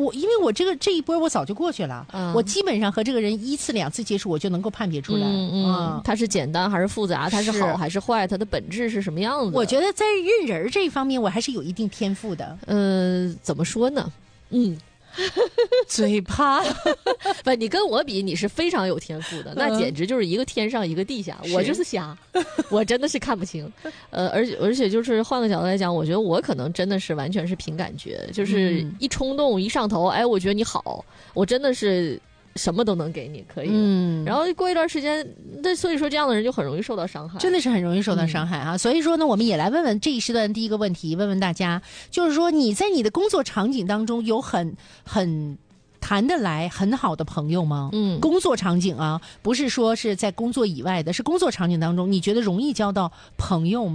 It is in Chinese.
因为我这一波我早就过去了，我基本上和这个人1次2次接触，我就能够判别出来。 他是简单还是复杂，他是好还是坏，他的本质是什么样子？ 我觉得在认人这一方面，我还是有一定天赋的。 怎么说呢？ 嘴巴不，你跟我比，你是非常有天赋的，那简直就是一个天上一个地下，我就是瞎，我真的是看不清。而且就是换个角度来讲，我觉得我可能真的是完全是凭感觉，就是一冲动一上头，哎，我觉得你好，我真的是什么都能给你，可以。然后过一段时间，所以说这样的人就很容易受到伤害， 真的是很容易受到伤害啊。所以说呢，我们也来问问这一时段第一个问题，问问大家，就是说你在你的工作场景当中有很谈得来很好的朋友吗？工作场景啊，不是说是在工作以外的，是工作场景当中，你觉得容易交到朋友吗？